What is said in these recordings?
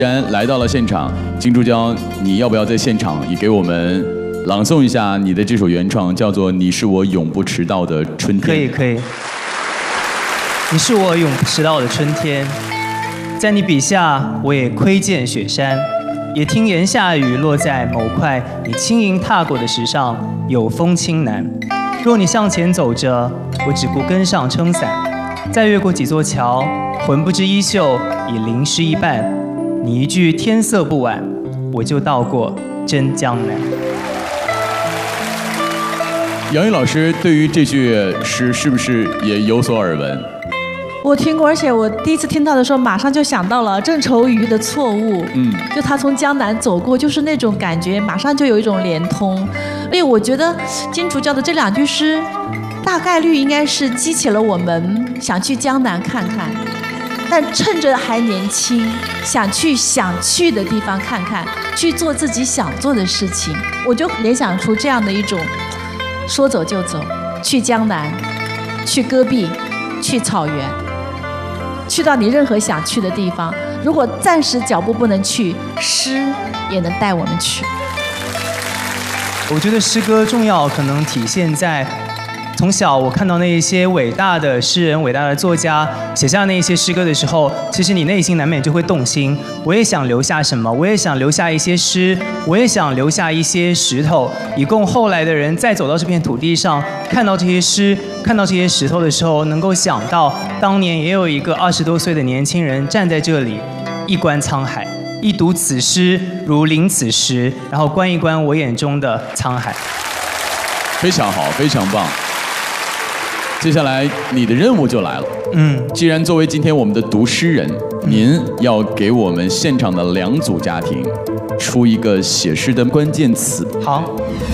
既然来到了现场，金珠娇，你要不要在现场也给我们朗诵一下你的这首原创，叫做《你是我永不迟到的春天》？ 可以。你是我永不迟到的春天，在你笔下，我也窥见雪山，也听檐下雨落在某块你轻盈踏过的石上，有风轻南。若你向前走着，我只顾跟上撑伞，再越过几座桥，魂不知衣袖已淋湿一半。你一句天色不晚，我就到过真江南。 杨钰老师对于这句诗是不是也有所耳闻？ 我听过，而且我第一次听到的时候，马上就想到了郑愁予的错误。就他从江南走过，就是那种感觉，马上就有一种连通。所以我觉得金竹娇的这两句诗，大概率应该是激起了我们想去江南看看，但趁着还年轻，想去的地方看看，去做自己想做的事情。我就联想出这样的一种说走就走，去江南，去戈壁，去草原，去到你任何想去的地方。如果暂时脚步不能去，诗也能带我们去。 我觉得诗歌重要，可能体现在从小我看到那一些伟大的诗人、伟大的作家写下那一些诗歌的时候，其实你内心难免就会动心。我也想留下什么，我也想留下一些诗，我也想留下一些石头，以供后来的人再走到这片土地上，看到这些诗，看到这些石头的时候，能够想到当年也有一个20多岁的年轻人站在这里，一观沧海，一读此诗如临此时，然后观一观我眼中的沧海。 非常好，非常棒。接下来你的任务就来了。既然作为今天我们的读诗人，您要给我们现场的2组家庭出一个写诗的关键词。 好，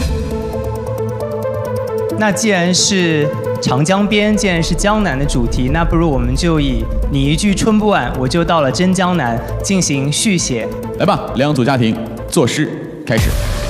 那既然是长江边，既然是江南的主题，那不如我们就以你一句春不晚，我就到了真江南进行续写。 来吧，2组家庭作诗开始。